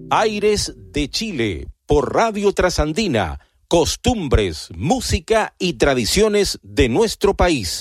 Aires de Chile, por Radio Trasandina, costumbres, música y tradiciones de nuestro país.